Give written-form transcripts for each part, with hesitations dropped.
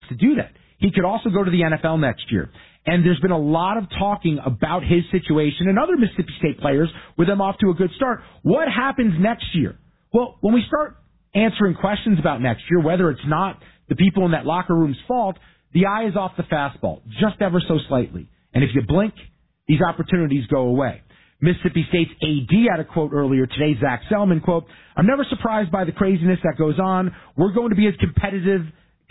to do that. He could also go to the NFL next year. And there's been a lot of talking about his situation and other Mississippi State players with them off to a good start. What happens next year? Well, when we start answering questions about next year, whether it's not the people in that locker room's fault, the eye is off the fastball, just ever so slightly. And if you blink, these opportunities go away. Mississippi State's AD had a quote earlier today, Zach Selman, quote, "I'm never surprised by the craziness that goes on. We're going to be as competitive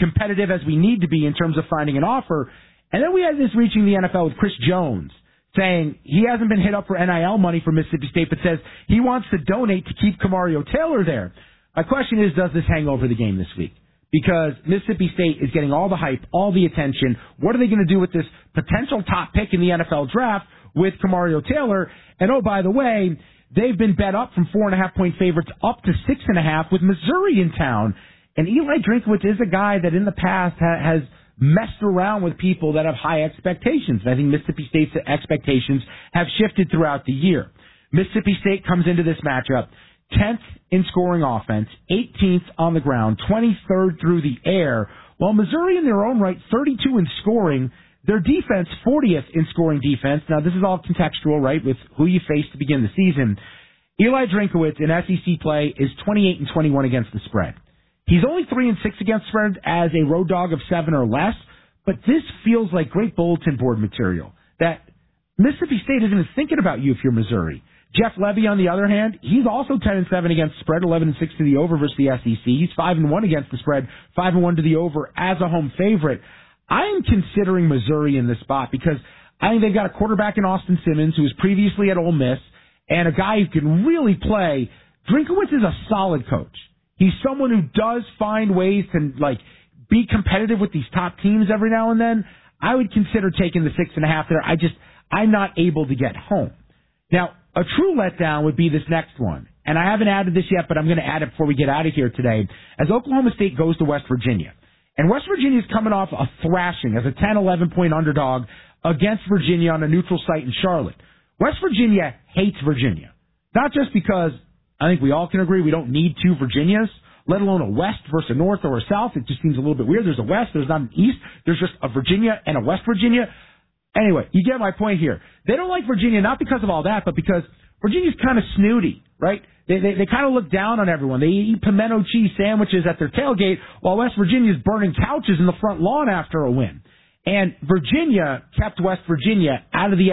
as we need to be in terms of finding an offer." And then we had this reaching the NFL with Chris Jones saying he hasn't been hit up for NIL money for Mississippi State, but says he wants to donate to keep Kamario Taylor there. My question is, does this hang over the game this week? Because Mississippi State is getting all the hype, all the attention. What are they going to do with this potential top pick in the NFL draft with Kamario Taylor? And oh, by the way, they've been bet up from 4.5-point favorites up to 6.5 with Missouri in town. And Eli Drinkwitz is a guy that in the past has messed around with people that have high expectations. And I think Mississippi State's expectations have shifted throughout the year. Mississippi State comes into this matchup 10th in scoring offense, 18th on the ground, 23rd through the air, while Missouri in their own right, 32 in scoring, their defense, 40th in scoring defense. Now, this is all contextual, right, with who you face to begin the season. Eli Drinkwitz in SEC play is 28 and 21 against the spread. He's only 3 and 6 against spread as a road dog of 7 or less, but this feels like great bulletin board material that Mississippi State isn't even thinking about you if you're Missouri. Jeff Levy, on the other hand, he's also 10 and 7 against the spread, 11 and 6 to the over versus the SEC. He's 5 and 1 against the spread, 5 and 1 to the over as a home favorite. I am considering Missouri in this spot because I think they've got a quarterback in Austin Simmons who was previously at Ole Miss and a guy who can really play. Drinkwitz is a solid coach. He's someone who does find ways to be competitive with these top teams every now and then. I would consider taking the 6.5 there. I'm not able to get home. Now, a true letdown would be this next one. And I haven't added this yet, but I'm going to add it before we get out of here today. As Oklahoma State goes to West Virginia. And West Virginia is coming off a thrashing as a 10, 11-point underdog against Virginia on a neutral site in Charlotte. West Virginia hates Virginia. Not just because I think we all can agree we don't need two Virginias, let alone a West versus a North or a South. It just seems a little bit weird. There's a West, there's not an East. There's just a Virginia and a West Virginia. Anyway, you get my point here. They don't like Virginia not because of all that, but because Virginia's kind of snooty, right? They kind of look down on everyone. They eat pimento cheese sandwiches at their tailgate while West Virginia's burning couches in the front lawn after a win. And Virginia kept West Virginia out of the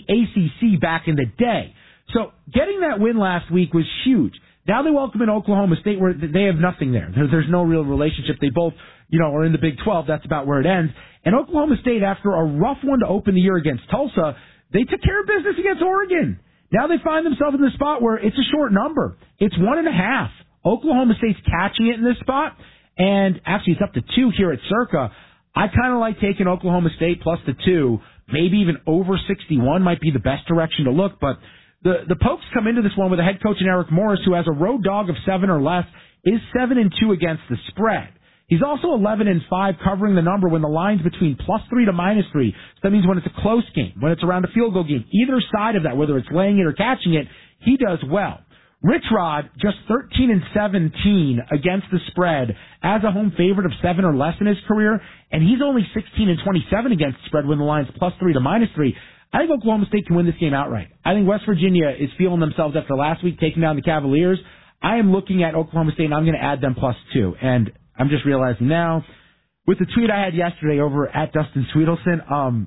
ACC back in the day. So getting that win last week was huge. Now they welcome in Oklahoma State where they have nothing there. There's no real relationship. They both, are in the Big 12. That's about where it ends. And Oklahoma State, after a rough one to open the year against Tulsa, they took care of business against Oregon. Now they find themselves in the spot where it's a short number. It's 1.5. Oklahoma State's catching it in this spot, and actually it's up to 2 here at Circa. I kind of like taking Oklahoma State plus the 2, maybe even over 61 might be the best direction to look, but the Pokes come into this one with a head coach in Eric Morris who has a road dog of 7 or less, is 7 and 2 against the spread. He's also 11 and 5 covering the number when the line's between +3 to -3. So that means when it's a close game, when it's around a field goal game, either side of that, whether it's laying it or catching it, he does well. Rich Rod, just 13 and 17 against the spread as a home favorite of 7 or less in his career, and he's only 16 and 27 against the spread when the line's +3 to -3. I think Oklahoma State can win this game outright. I think West Virginia is feeling themselves after last week taking down the Cavaliers. I am looking at Oklahoma State, and I'm going to add them +2. And I'm just realizing now, with the tweet I had yesterday over at Dustin Sweetelson,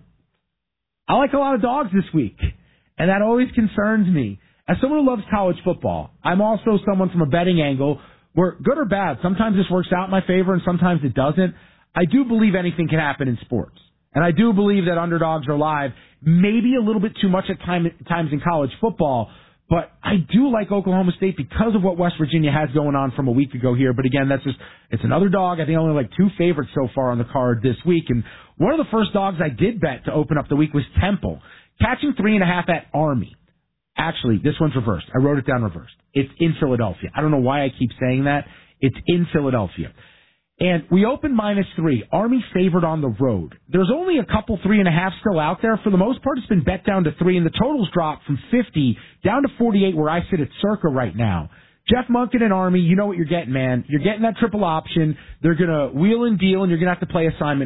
I like a lot of dogs this week, and that always concerns me. As someone who loves college football, I'm also someone from a betting angle where, good or bad, sometimes this works out in my favor and sometimes it doesn't. I do believe anything can happen in sports. And I do believe that underdogs are live, maybe a little bit too much at times in college football, but I do like Oklahoma State because of what West Virginia has going on from a week ago here. But again, it's another dog. I think I only like 2 favorites so far on the card this week. And one of the first dogs I did bet to open up the week was Temple, catching 3.5 at Army. Actually, this one's reversed. I wrote it down reversed. It's in Philadelphia. I don't know why I keep saying that. It's in Philadelphia. And we opened -3. Army favored on the road. There's only a couple 3.5 still out there. For the most part, it's been bet down to 3, and the totals dropped from 50 down to 48 where I sit at Circa right now. Jeff Monken and Army, you know what you're getting, man. You're getting that triple option. They're going to wheel and deal, and you're going to have to play assignment